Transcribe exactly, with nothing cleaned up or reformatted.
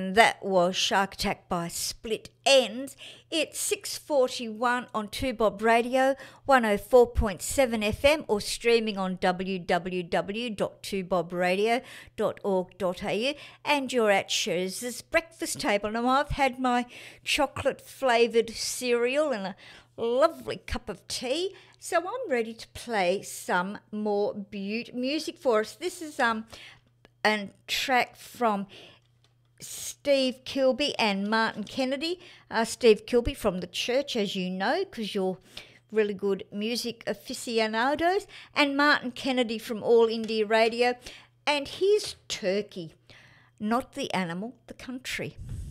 And that was Shark Attack by Split Enz. It's six forty-one on two Bob Radio, one oh four point seven F M, or streaming on w w w dot two bob radio dot org dot a u. And you're at Shirley's breakfast table. Now, I've had my chocolate-flavoured cereal and a lovely cup of tea, so I'm ready to play some more beaut- music for us. This is um a track from Steve Kilbey and Martin Kennedy. Uh, Steve Kilbey from the church, as you know, because you're really good music aficionados, and Martin Kennedy from All India Radio. And here's Turkey, not the animal, the country.